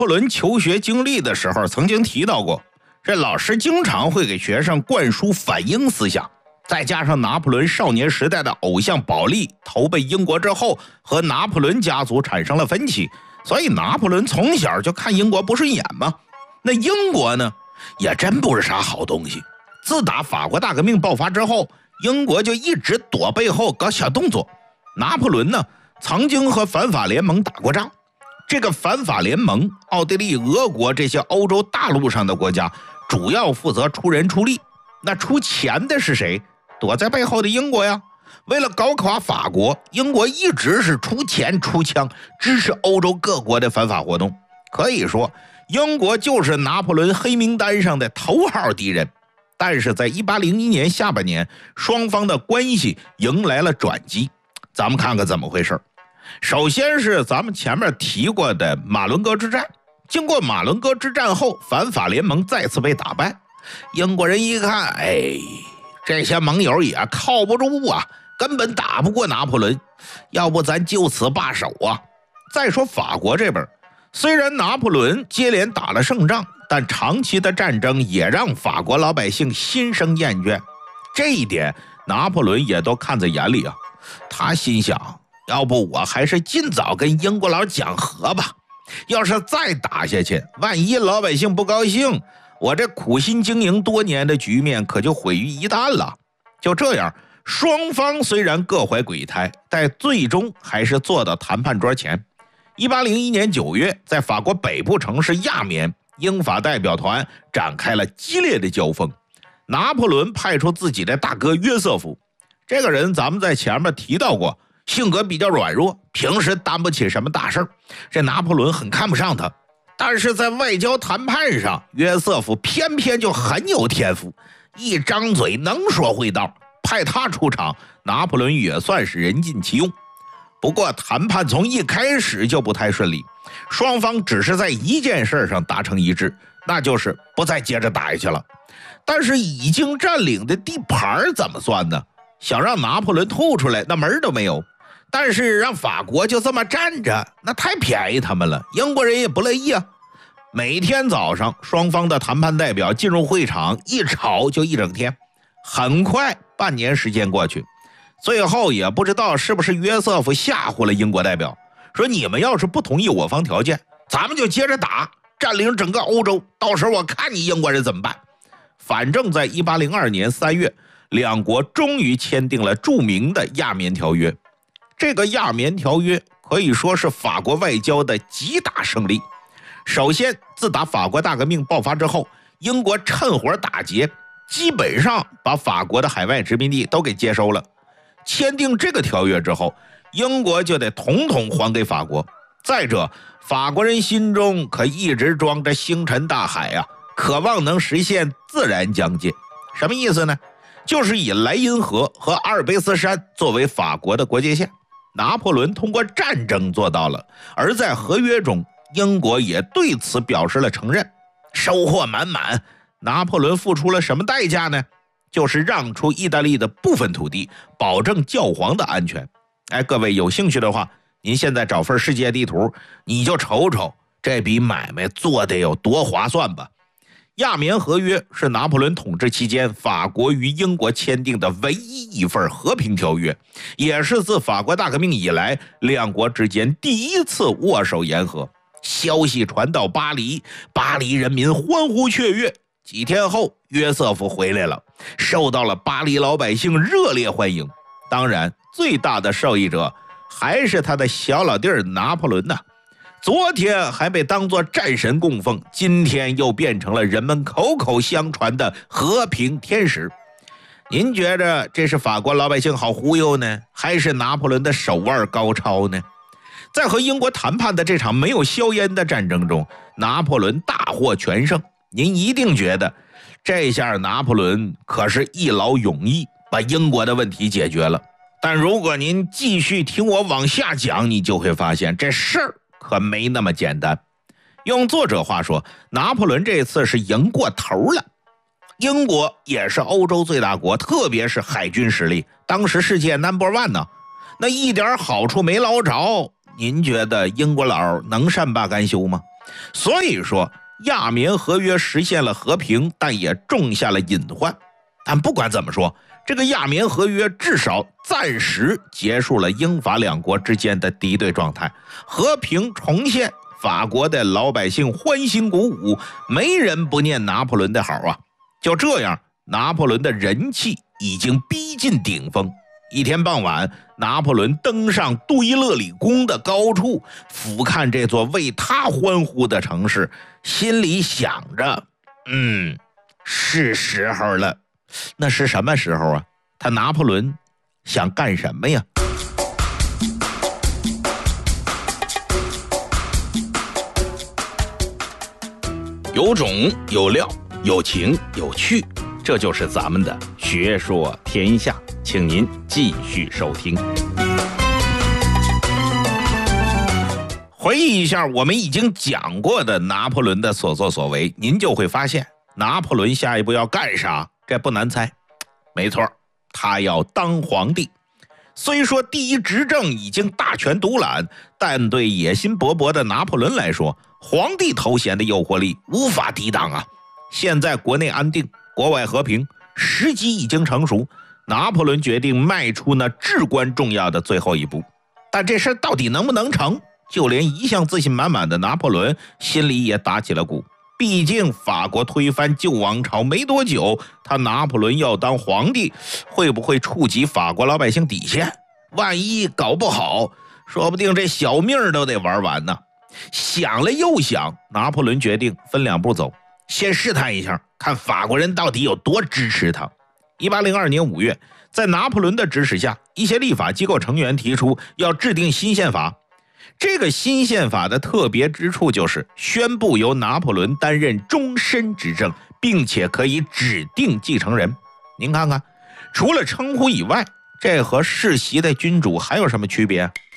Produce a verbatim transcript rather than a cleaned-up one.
破仑求学经历的时候曾经提到过，这老师经常会给学生灌输反英思想，再加上拿破仑少年时代的偶像保利投奔英国之后和拿破仑家族产生了分歧，所以拿破仑从小就看英国不顺眼嘛。那英国呢也真不是啥好东西，自打法国大革命爆发之后，英国就一直躲背后搞小动作。拿破仑呢曾经和反法联盟打过仗，这个反法联盟，奥地利、俄国这些欧洲大陆上的国家主要负责出人出力，那出钱的是谁？躲在背后的英国呀。为了搞垮法国，英国一直是出钱出枪支持欧洲各国的反法活动，可以说英国就是拿破仑黑名单上的头号敌人。但是在一八零一年下半年，双方的关系迎来了转机，咱们看看怎么回事。首先是咱们前面提过的马伦哥之战，经过马伦哥之战后，反法联盟再次被打败。英国人一看，哎，这些盟友也靠不住啊，根本打不过拿破仑，要不咱就此罢手啊。再说法国这边，虽然拿破仑接连打了胜仗，但长期的战争也让法国老百姓心生厌倦，这一点拿破仑也都看在眼里啊。他心想，要不我还是尽早跟英国佬讲和吧，要是再打下去，万一老百姓不高兴，我这苦心经营多年的局面可就毁于一旦了。就这样，双方虽然各怀鬼胎，但最终还是坐到谈判桌前。一八零一年九月，在法国北部城市亚眠，英法代表团展开了激烈的交锋。拿破仑派出自己的大哥约瑟夫，这个人咱们在前面提到过，性格比较软弱，平时担不起什么大事，这拿破仑很看不上他。但是在外交谈判上，约瑟夫偏偏就很有天赋，一张嘴能说会道，派他出场，拿破仑也算是人尽其用。不过谈判从一开始就不太顺利，双方只是在一件事上达成一致，那就是不再接着打下去了。但是已经占领的地盘怎么算呢？想让拿破仑吐出来，那门都没有。但是让法国就这么站着，那太便宜他们了，英国人也不乐意啊。每天早上，双方的谈判代表进入会场，一吵就一整天。很快，半年时间过去，最后也不知道是不是约瑟夫吓唬了英国代表，说你们要是不同意我方条件，咱们就接着打，占领整个欧洲，到时候我看你英国人怎么办。反正在一八零二年三月，两国终于签订了著名的亚眠条约。这个亚眠条约可以说是法国外交的极大胜利。首先，自打法国大革命爆发之后，英国趁火打劫，基本上把法国的海外殖民地都给接收了。签订这个条约之后，英国就得统统还给法国。再者，法国人心中可一直装着星辰大海啊，渴望能实现自然疆界。什么意思呢？就是以莱茵河和阿尔卑斯山作为法国的国界线。拿破仑通过战争做到了，而在合约中，英国也对此表示了承认。收获满满，拿破仑付出了什么代价呢？就是让出意大利的部分土地，保证教皇的安全。哎，各位有兴趣的话，您现在找份世界地图，你就瞅瞅这笔买卖做得有多划算吧。亚眠合约是拿破仑统治期间法国与英国签订的唯一一份和平条约，也是自法国大革命以来两国之间第一次握手言和。消息传到巴黎，巴黎人民欢呼雀跃。几天后，约瑟夫回来了，受到了巴黎老百姓热烈欢迎。当然，最大的受益者还是他的小老弟儿拿破仑呐。昨天还被当作战神供奉，今天又变成了人们口口相传的和平天使。您觉着这是法国老百姓好忽悠呢，还是拿破仑的手腕高超呢？在和英国谈判的这场没有硝烟的战争中，拿破仑大获全胜。您一定觉得这下拿破仑可是一劳永逸，把英国的问题解决了。但如果您继续听我往下讲，你就会发现这事儿可没那么简单。用作者话说，拿破仑这次是赢过头了。英国也是欧洲最大国，特别是海军实力，当时世界 number one 呢，那一点好处没捞着，您觉得英国佬能善罢甘休吗？ 所以说亚棉合约实现了和平，但也种下了隐患。但不管怎么说，这个亚棉合约至少暂时结束了英法两国之间的敌对状态，和平重现，法国的老百姓欢欣鼓舞，没人不念拿破仑的好啊。就这样，拿破仑的人气已经逼近顶峰。一天傍晚，拿破仑登上堆勒里宫的高处，俯瞰这座为他欢呼的城市，心里想着，嗯，是时候了。那是什么时候啊？他拿破仑想干什么呀？有种有料，有情有趣，这就是咱们的学说天下，请您继续收听。回忆一下我们已经讲过的拿破仑的所作所为，您就会发现拿破仑下一步要干啥，这不难猜。没错，他要当皇帝。虽说第一执政已经大权独揽，但对野心勃勃的拿破仑来说，皇帝头衔的诱惑力无法抵挡啊。现在国内安定，国外和平，时机已经成熟，拿破仑决定迈出那至关重要的最后一步。但这事到底能不能成，就连一向自信满满的拿破仑心里也打起了鼓。毕竟法国推翻旧王朝没多久，他拿破仑要当皇帝，会不会触及法国老百姓底线？万一搞不好，说不定这小命都得玩完呢。想了又想，拿破仑决定分两步走，先试探一下，看法国人到底有多支持他。一八零二年五月，在拿破仑的指使下，一些立法机构成员提出要制定新宪法。这个新宪法的特别之处就是宣布由拿破仑担任终身执政，并且可以指定继承人。您看看，除了称呼以外，这和世袭的君主还有什么区别？